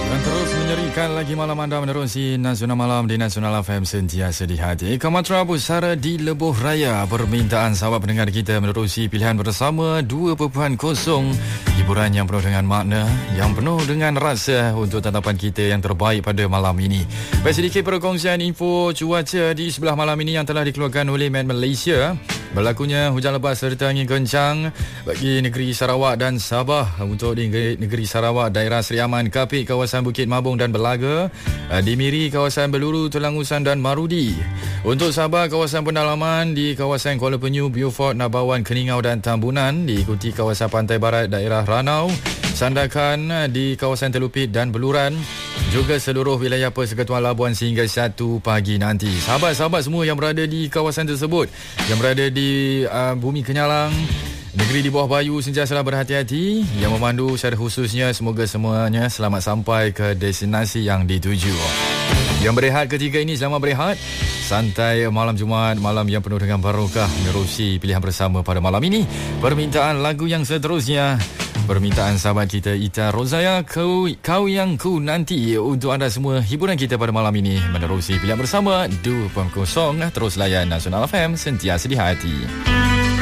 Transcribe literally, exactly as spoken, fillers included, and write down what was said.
Dan terus menyerikan lagi malam anda menerusi Nasional Malam di Nasional F M sentiasa di hati. Kamatra Pusara di Lebuh Raya. Permintaan sahabat pendengar kita menerusi pilihan bersama dua titik kosong. Hiburan yang penuh dengan makna, yang penuh dengan rasa untuk tatapan kita yang terbaik pada malam ini. Baik, sedikit perkongsian info cuaca di sebelah malam ini yang telah dikeluarkan oleh Met Malaysia. Berlakunya hujan lebat serta angin kencang bagi negeri Sarawak dan Sabah. Untuk di negeri Sarawak, daerah Seri Aman, Kapit, kawasan Bukit Mabung dan Belaga, di Miri, kawasan Beluru, Telangusan dan Marudi. Untuk Sabah, kawasan pendalaman di kawasan Kuala Penyu, Beaufort, Nabawan, Keningau dan Tambunan. Diikuti kawasan pantai barat daerah Ranau, Sandakan di kawasan Telupit dan Beluran. Juga seluruh wilayah Persekutuan Labuan sehingga satu pagi nanti. Sahabat-sahabat semua yang berada di kawasan tersebut, yang berada di uh, Bumi Kenyalang, negeri di bawah Bayu, sentiasalah berhati-hati. Yang memandu secara khususnya, semoga semuanya selamat sampai ke destinasi yang dituju. Yang berehat ketiga ini, selamat berehat. Santai malam Jumaat, malam yang penuh dengan barokah. Menerusi pilihan bersama pada malam ini. Permintaan lagu yang seterusnya, permintaan sahabat kita Ita Rozaya, kau, kau yang ku nanti. Untuk anda semua, hiburan kita pada malam ini menerusi pilihan bersama dua titik kosong. Terus layan Nasional F M, sentiasa di hati.